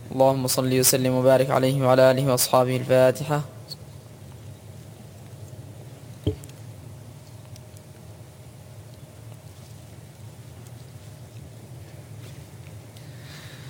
اللهم صل وسلم وبارك عليه وعلى آله وأصحابه. الفاتحة.